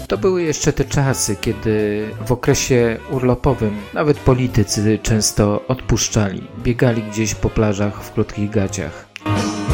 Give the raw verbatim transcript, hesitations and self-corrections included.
To były jeszcze te czasy, kiedy w okresie urlopowym nawet politycy często odpuszczali, biegali gdzieś po plażach w krótkich gaciach.